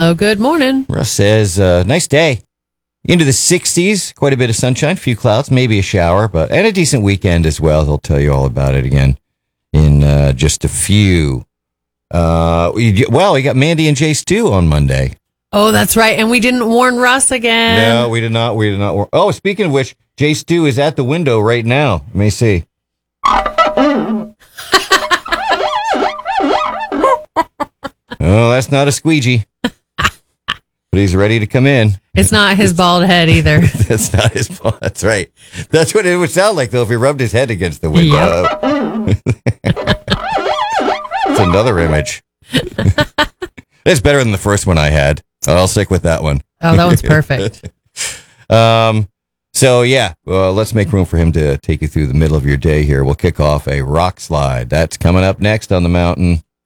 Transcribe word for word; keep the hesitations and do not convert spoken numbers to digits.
Hello, good morning. Russ says, uh, nice day. Into the sixties, quite a bit of sunshine, a few clouds, maybe a shower, but and a decent weekend as well. He'll tell you all about it again in uh, just a few. Uh, we, well, we got Mandy and Jace too on Monday. Oh, that's right. And we didn't warn Russ again. No, we did not. We did not. Warn. Oh, speaking of which, Jace Stu is at the window right now. Let me see. Oh, that's not a squeegee. But he's ready to come in. It's not his bald head either. That's not his fault. That's right. That's what it would sound like, though, if he rubbed his head against the window. Yep. It's another image. It's better than the first one I had. I'll stick with that one. Oh, that one's perfect. um. So, yeah, well, let's make room for him to take you through the middle of your day here. We'll kick off a rock slide. That's coming up next on the mountain.